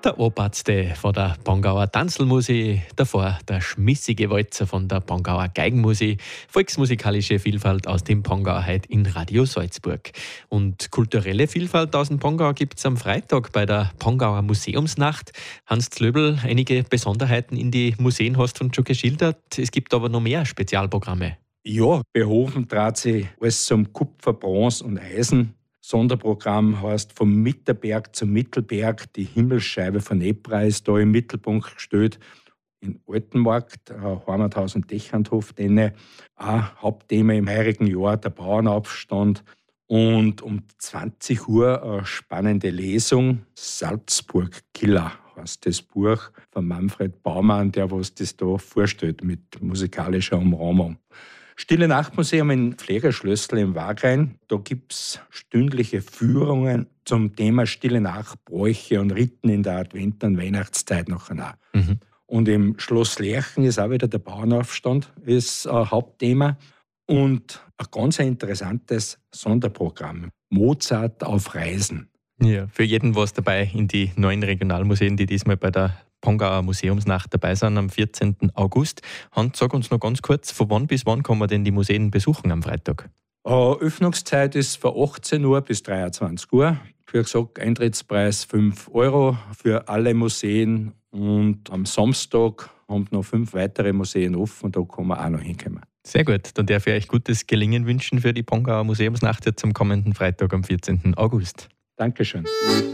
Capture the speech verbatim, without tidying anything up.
Der Oberste von der Pongauer Tanzelmusik, davor der schmissige Walzer von der Pongauer Geigenmusik, volksmusikalische Vielfalt aus dem Pongau heute in Radio Salzburg. Und kulturelle Vielfalt aus dem Pongau gibt es am Freitag bei der Pongauer Museumsnacht. Hans Zlöbel, einige Besonderheiten in die Museen hast du schon geschildert. Es gibt aber noch mehr Spezialprogramme. Ja, Behofen trat sich alles zum Kupfer, Bronze und Eisen. Sonderprogramm heißt vom Mitterberg zum Mittelberg. Die Himmelsscheibe von Ebra ist da im Mittelpunkt gestellt. In Altenmarkt, Heimathaus und Dechernhof, denen auch Hauptthema im heurigen Jahr der Bauernaufstand. Und um zwanzig Uhr eine spannende Lesung. Salzburg Killer heißt das Buch von Manfred Baumann, der was das da vorstellt mit musikalischer Umrahmung. Stille Nacht-Museum in Pflegerschlössl im Wagrain. Da gibt es stündliche Führungen zum Thema Stille Nacht, Bräuche und Riten in der Advent- und Weihnachtszeit nachher. Mhm. Und im Schloss Lerchen ist auch wieder der Bauernaufstand, ist ein Hauptthema. Und ein ganz interessantes Sonderprogramm. Mozart auf Reisen. Ja, für jeden was dabei in die neuen Regionalmuseen, die diesmal bei der Pongauer Museumsnacht dabei sind am vierzehnten August. Hans, sag uns noch ganz kurz, von wann bis wann kann man denn die Museen besuchen am Freitag? Uh, Öffnungszeit ist von achtzehn Uhr bis dreiundzwanzig Uhr. Wie gesagt, Eintrittspreis fünf Euro für alle Museen. Und am Samstag haben noch fünf weitere Museen offen und da kann man auch noch hinkommen. Sehr gut, dann darf ich euch gutes Gelingen wünschen für die Pongauer Museumsnacht jetzt am kommenden Freitag am vierzehnten August. Dankeschön.